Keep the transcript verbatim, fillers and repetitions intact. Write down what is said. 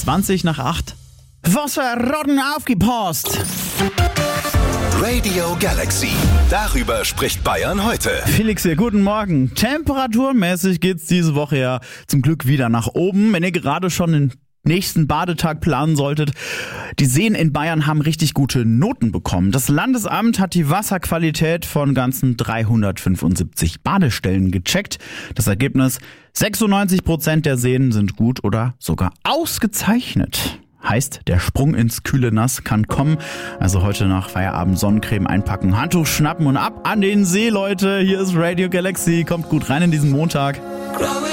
zwanzig nach acht. Wasserrodden aufgepasst! Radio Galaxy. Darüber spricht Bayern heute. Felix hier, guten Morgen. Temperaturmäßig geht's diese Woche ja zum Glück wieder nach oben. Wenn ihr gerade schon den nächsten Badetag planen solltet, die Seen in Bayern haben richtig gute Noten bekommen. Das Landesamt hat die Wasserqualität von ganzen dreihundertfünfundsiebzig Badestellen gecheckt. Das Ergebnis: sechsundneunzig Prozent der Seen sind gut oder sogar ausgezeichnet. Heißt, der Sprung ins kühle Nass kann kommen. Also heute nach Feierabend Sonnencreme einpacken, Handtuch schnappen und ab an den See, Leute. Hier ist Radio Galaxy. Kommt gut rein in diesen Montag.